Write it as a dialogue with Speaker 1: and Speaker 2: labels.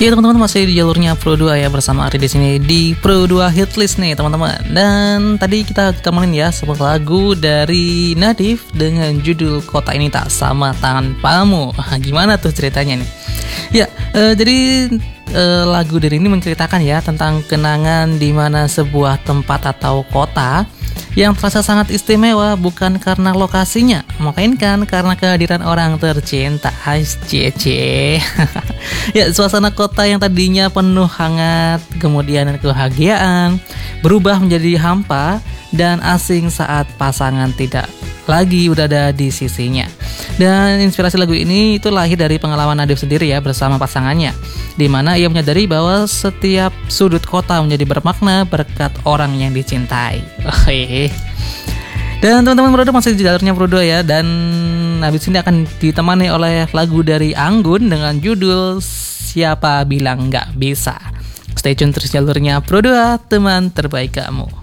Speaker 1: Ya teman-teman, masih di jalurnya Pro 2 ya, bersama Ari di sini di Pro 2 Hitlist nih teman-teman. Dan tadi kita temenin ya sebuah lagu dari Nadif dengan judul Kota Ini Tak Sama Tanpamu. Gimana tuh ceritanya nih? Ya, jadi lagu dari ini menceritakan ya tentang kenangan di mana sebuah tempat atau kota yang terasa sangat istimewa bukan karena lokasinya, melainkan karena kehadiran orang tercinta. Cie. Ya, suasana kota yang tadinya penuh hangat, kemudian kebahagiaan, berubah menjadi hampa dan asing saat pasangan tidak lagi berada di sisinya. Dan inspirasi lagu ini itu lahir dari pengalaman Nadif sendiri ya bersama pasangannya, di mana ia menyadari bahwa setiap sudut kota menjadi bermakna berkat orang yang dicintai. Dan teman-teman Pro 2 masih di jalurnya Pro 2 ya. Dan habis ini akan ditemani oleh lagu dari Anggun dengan judul Siapa Bilang Nggak Bisa. Stay tune terus jalurnya Pro 2, teman terbaik kamu.